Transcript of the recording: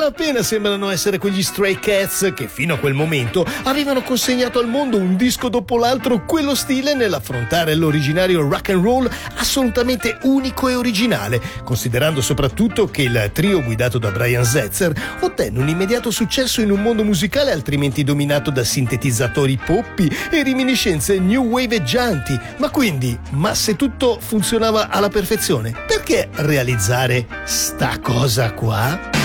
malapena sembrano essere quegli Stray Cats che fino a quel momento avevano consegnato al mondo un disco dopo l'altro quello stile nell'affrontare l'originario rock and roll assolutamente unico e originale, considerando soprattutto che il trio guidato da Brian Setzer ottenne un immediato successo in un mondo musicale altrimenti dominato da sintetizzatori poppi e reminiscenze new waveggianti. Ma se tutto funzionava alla perfezione, perché realizzare sta cosa qua?